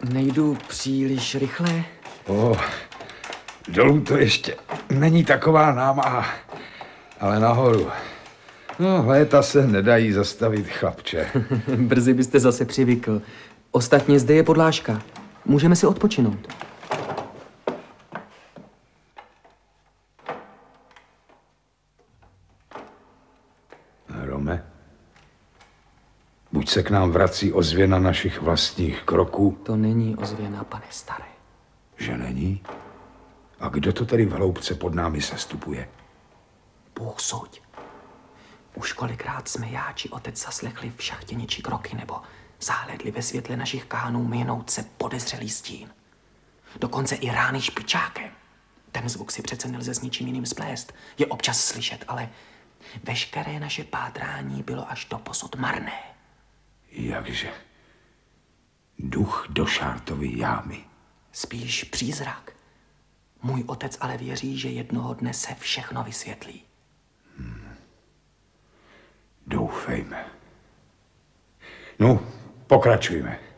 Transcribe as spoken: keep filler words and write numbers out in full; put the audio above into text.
Nejdu příliš rychle? O, dolů to ještě není taková námaha, ale nahoru. No, léta se nedají zastavit, chlapče. Brzy byste zase přivykl. Ostatně zde je podlážka. Můžeme si odpočinout. Rome, buď se k nám vrací ozvěna našich vlastních kroků. To není ozvěna, pane staré. Že není? A kdo to tedy v hloubce pod námi sestupuje? Bůh suď. Už kolikrát jsme já či otec zaslechli v šachtě něčí kroky nebo zahlédli ve světle našich kánů myhnout se podezřelý stín. Dokonce i rány špičákem. Ten zvuk si přece nelze s ničím jiným splést. Je občas slyšet, ale veškeré naše pátrání bylo až doposud marné. Jakže? Duch do Šártovy jámy. Spíš přízrak. Můj otec ale věří, že jednoho dne se všechno vysvětlí. Hmm. Doufejme. No, pokračujme.